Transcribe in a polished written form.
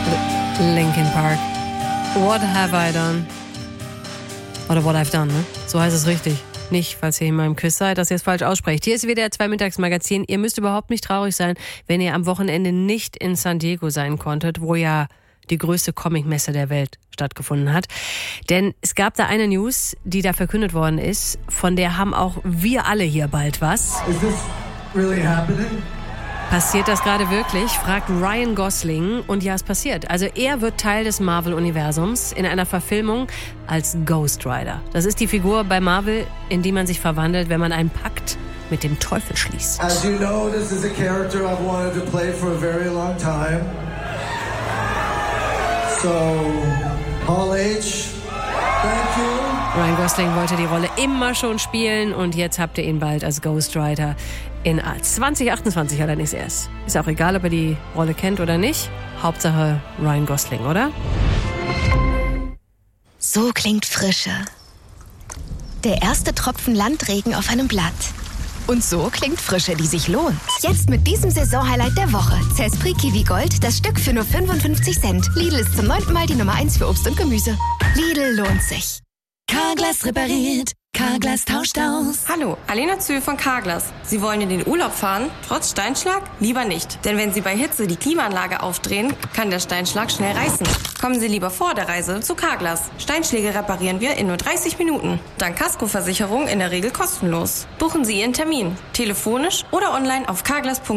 Linkin Park. What have I done? Oder What I've done, ne? So heißt es richtig. Nicht, falls ihr in meinem Quiz seid, dass ihr es falsch aussprecht. Hier ist WDR 2 Mittagsmagazin. Ihr müsst überhaupt nicht traurig sein, wenn ihr am Wochenende nicht in San Diego sein konntet, wo ja die größte Comicmesse der Welt stattgefunden hat. Denn es gab da eine News, die da verkündet worden ist, von der haben auch wir alle hier bald was. Is this really happening? Passiert das gerade wirklich? Fragt Ryan Gosling. Und ja, es passiert. Also er wird Teil des Marvel-Universums in einer Verfilmung als Ghost Rider. Das ist die Figur bei Marvel, in die man sich verwandelt, wenn man einen Pakt mit dem Teufel schließt. As you know, this is a character I've wanted to play for a very long time. So, Hall H, thank you. Ryan Gosling wollte die Rolle immer schon spielen und jetzt habt ihr ihn bald als Ghost Rider in 2028 allerdings erst. Ist auch egal, ob ihr die Rolle kennt oder nicht. Hauptsache Ryan Gosling, oder? So klingt Frische. Der erste Tropfen Landregen auf einem Blatt. Und so klingt Frische, die sich lohnt. Jetzt mit diesem Saisonhighlight der Woche. Zespri Kiwi Gold, das Stück für nur 55 Cent. Lidl ist zum 9. Mal die Nummer 1 für Obst und Gemüse. Lidl lohnt sich. Carglass repariert, Carglass tauscht aus. Hallo, Alena Zühl von Carglass. Sie wollen in den Urlaub fahren? Trotz Steinschlag? Lieber nicht. Denn wenn Sie bei Hitze die Klimaanlage aufdrehen, kann der Steinschlag schnell reißen. Kommen Sie lieber vor der Reise zu Carglass. Steinschläge reparieren wir in nur 30 Minuten. Dank Kaskoversicherung in der Regel kostenlos. Buchen Sie Ihren Termin. Telefonisch oder online auf carglass.de.